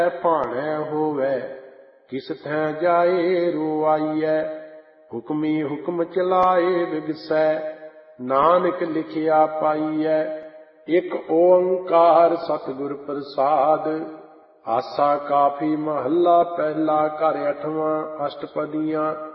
ਭਾਣੈ ਹੋਵੈ ਕਿਸ ਥੈਂ ਜਾਏ ਰੁਆਈਐ। ਹੁਕਮੀ ਹੁਕਮ ਚਲਾਏ ਵਿਗਸੈ ਨਾਨਕ ਲਿਖਿਆ ਪਾਈਐ। ਇਕ ਓੰਕਾਰ ਸਤਿਗੁਰ ਪ੍ਰਸਾਦ। ਆਸਾ ਕਾਫੀ ਮਹੱਲਾ ਪਹਿਲਾ। ਘਰ 8ਵਾਂ। ਅਸ਼ਟਪਦੀਆਂ।